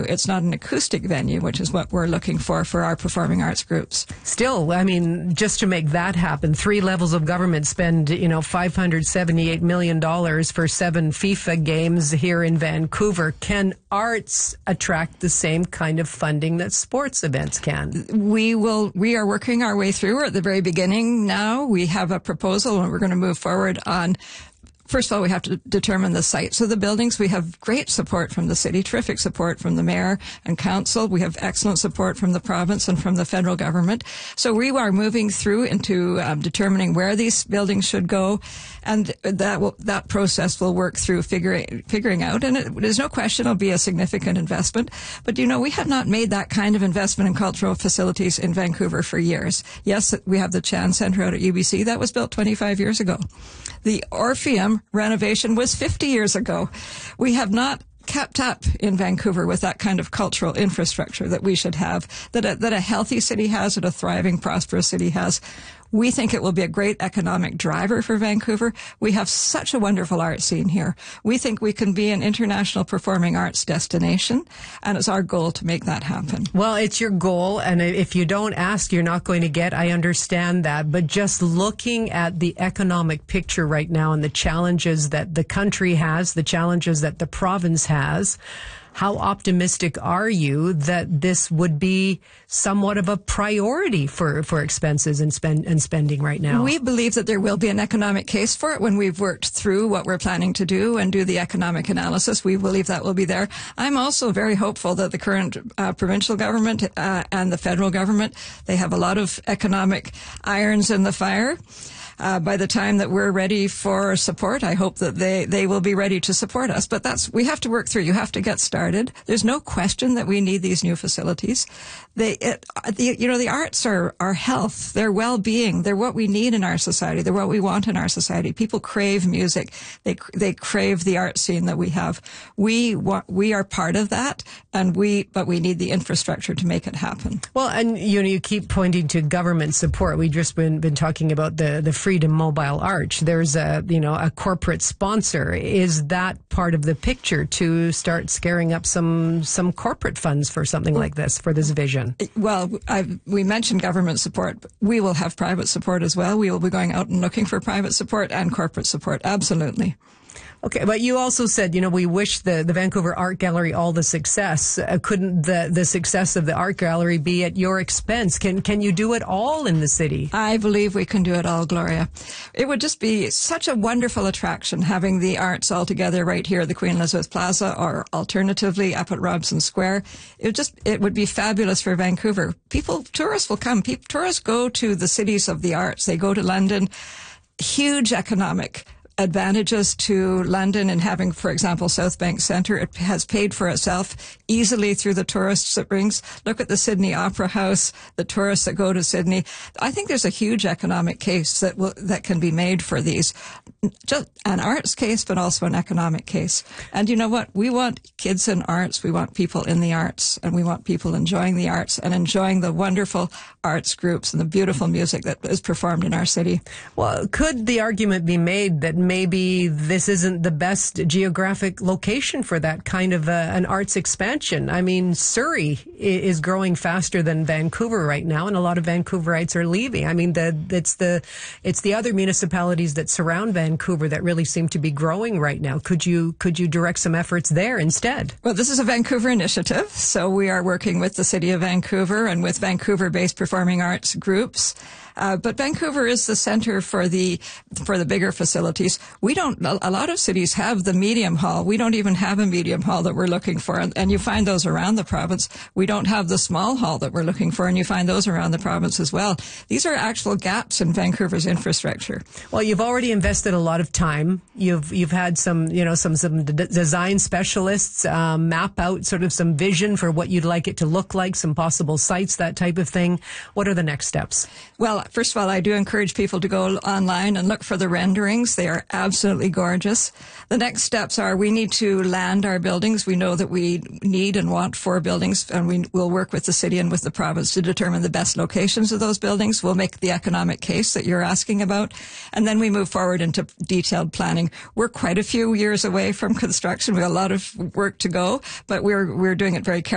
It's not an acoustic venue, which is what we're looking for our performing arts groups. Still, I mean, just to make that happen, 3 levels of government spend, $578 million for 7 FIFA games here in Vancouver. Can arts attract the same kind of funding that sports events can? We are working our way through. We're at the very beginning now. We have a proposal and we're going to move forward on. First of all, we have to determine the sites of the buildings. We have great support from the city, terrific support from the mayor and council. We have excellent support from the province and from the federal government. So we are moving through into determining where these buildings should go, and that process will work through figuring out. And there's no question it'll be a significant investment. But we have not made that kind of investment in cultural facilities in Vancouver for years. Yes, we have the Chan Centre out at UBC. That was built 25 years ago. The Orpheum renovation was 50 years ago. We have not kept up in Vancouver with that kind of cultural infrastructure that we should have, that a healthy city has, that a thriving, prosperous city has. We think it will be a great economic driver for Vancouver. We have such a wonderful art scene here. We think we can be an international performing arts destination, and it's our goal to make that happen. Well, it's your goal, and if you don't ask, you're not going to get. I understand that. But just looking at the economic picture right now and the challenges that the country has, the challenges that the province has, how optimistic are you that this would be somewhat of a priority for expenses and spending right now? We believe that there will be an economic case for it when we've worked through what we're planning to do and do the economic analysis. We believe that will be there. I'm also very hopeful that the current provincial government and the federal government, they have a lot of economic irons in the fire. By the time that we're ready for support, I hope that they will be ready to support us. But we have to work through. You have to get started. There's no question that we need these new facilities. The arts are our health, their well-being. They're what we need in our society. They're what we want in our society. People crave music. They crave the art scene that we have. We are part of that, but we need the infrastructure to make it happen. Well, and you keep pointing to government support. We've just been talking about the Freedom Mobile Arch. There's a corporate sponsor. Is that part of the picture to start scaring up some corporate funds for something like this, for this vision? Well, we mentioned government support. We will have private support as well. We will be going out and looking for private support and corporate support. Absolutely. Okay, but you also said, we wish the Vancouver Art Gallery all the success. Couldn't the success of the art gallery be at your expense? Can you do it all in the city? I believe we can do it all, Gloria. It would just be such a wonderful attraction having the arts all together right here at the Queen Elizabeth Plaza, or alternatively up at Robson Square. It would be fabulous for Vancouver. Tourists will come. Tourists go to the cities of the arts. They go to London. Huge economic advantages to London in having, for example, South Bank Centre. It has paid for itself easily through the tourists it brings. Look at the Sydney Opera House, the tourists that go to Sydney. I think there's a huge economic case that can be made for these. Just an arts case, but also an economic case. And you know what? We want kids in arts. We want people in the arts, and we want people enjoying the arts and enjoying the wonderful arts groups and the beautiful music that is performed in our city. Well, could the argument be made that maybe this isn't the best geographic location for that kind of an arts expansion? I mean, Surrey is growing faster than Vancouver right now, and a lot of Vancouverites are leaving. I mean, it's the other municipalities that surround Vancouver that really seem to be growing right now. Could you direct some efforts there instead? Well, this is a Vancouver initiative, so we are working with the City of Vancouver and with Vancouver-based performing arts groups. But Vancouver is the center for the bigger facilities. A lot of cities have the medium hall. We don't even have a medium hall that we're looking for. And you find those around the province. We don't have the small hall that we're looking for, and you find those around the province as well. These are actual gaps in Vancouver's infrastructure. Well, you've already invested a lot of time. You've had some design specialists map out sort of some vision for what you'd like it to look like, some possible sites, that type of thing. What are the next steps? Well, first of all, I do encourage people to go online and look for the renderings. They are absolutely gorgeous. The next steps are we need to land our buildings. We know that we need and want 4 buildings, and we will work with the city and with the province to determine the best locations of those buildings. We'll make the economic case that you're asking about, and then we move forward into detailed planning. We're quite a few years away from construction. We have a lot of work to go, but we're doing it very carefully.